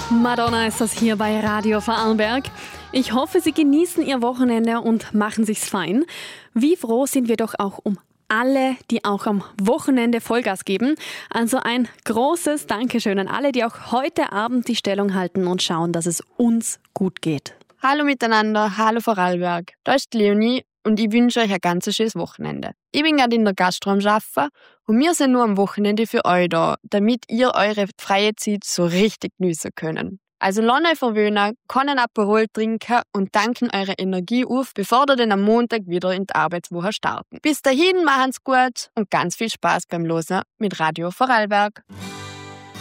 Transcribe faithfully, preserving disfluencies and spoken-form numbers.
Madonna ist das hier bei Radio Vorarlberg. Ich hoffe, Sie genießen Ihr Wochenende und machen sich's fein. Wie froh sind wir doch auch um alle, die auch am Wochenende Vollgas geben. Also ein großes Dankeschön an alle, die auch heute Abend die Stellung halten und schauen, dass es uns gut geht. Hallo miteinander, hallo Vorarlberg. Da ist Leonie und ich wünsche euch ein ganz schönes Wochenende. Ich bin gerade in der Gastro am Arbeiten und wir sind nur am Wochenende für euch da, damit ihr eure freie Zeit so richtig geniessen könnt. Also lasst euch verwöhnen, kann ein Aperol trinken und tanken eure Energie auf, bevor ihr dann am Montag wieder in die Arbeitswoche starten. Bis dahin, machen's gut und ganz viel Spaß beim Losen mit Radio Vorarlberg.